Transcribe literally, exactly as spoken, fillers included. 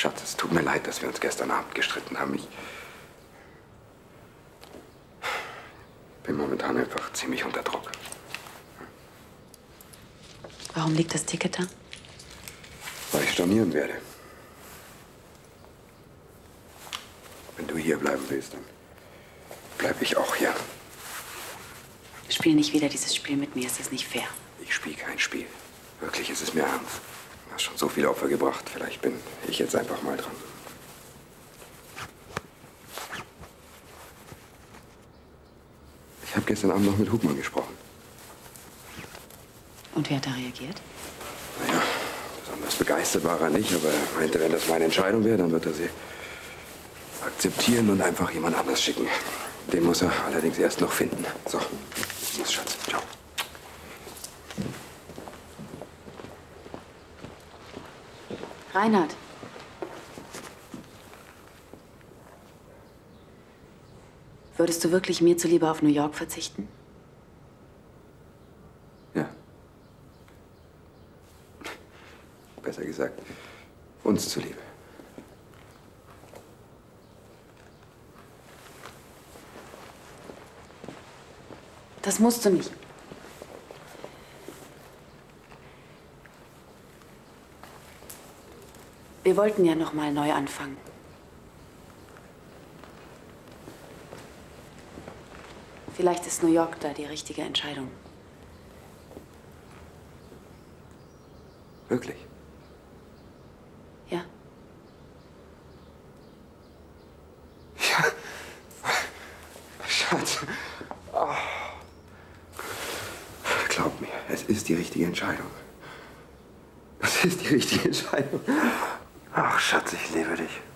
Schatz, es tut mir leid, dass wir uns gestern Abend gestritten haben. Ich bin momentan einfach ziemlich unter Druck. Warum liegt das Ticket da? Weil ich stornieren werde. Wenn du hier bleiben willst, dann bleibe ich auch hier. Spiel nicht wieder dieses Spiel mit mir, es ist nicht fair. Ich spiele kein Spiel. Wirklich, es ist mir ernst. Du hast schon so viele Opfer gebracht. Vielleicht bin ich jetzt einfach mal dran. Ich habe gestern Abend noch mit Hubmann gesprochen. Und wie hat er reagiert? Naja, besonders begeistert war er nicht, aber er meinte, wenn das meine Entscheidung wäre, dann wird er sie akzeptieren und einfach jemand anders schicken. Den muss er allerdings erst noch finden. So, tschüss, Schatz. Ciao. Reinhard. Würdest du wirklich mir zuliebe auf New York verzichten? Ja. Besser gesagt, uns zuliebe. Das musst du nicht. Wir wollten ja noch mal neu anfangen. Vielleicht ist New York da die richtige Entscheidung. Wirklich? Ja. Ja. Schatz. Oh. Glaub mir, es ist die richtige Entscheidung. Es ist die richtige Entscheidung. Ach, Schatz, ich liebe dich.